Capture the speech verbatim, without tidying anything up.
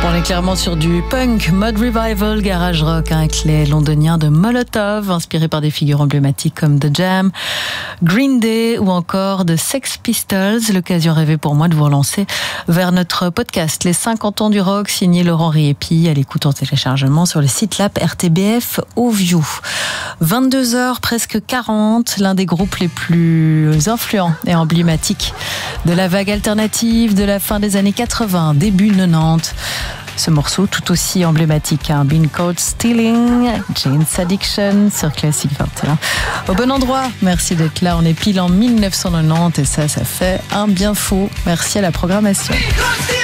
On est clairement sur du punk, mode revival, garage rock, hein, avec les londoniens de Molotov, inspirés par des figures emblématiques comme The Jam, Green Day ou encore The Sex Pistols. L'occasion rêvée pour moi de vous relancer vers notre podcast Les cinquante ans du rock, signé Laurent Riepi, à l'écoute en téléchargement sur le site l'app R T B F Ovio. vingt-deux heures, presque quarante, l'un des groupes les plus influents et emblématiques de la vague alternative de la fin des années quatre-vingts, début quatre-vingt-dix. Ce morceau tout aussi emblématique, hein, Been Caught Stealing, Jane's Addiction sur Classic vingt et un. Au bon endroit, merci d'être là, on est pile en mille neuf cent quatre-vingt-dix et ça, ça fait un bien fou. Merci à la programmation.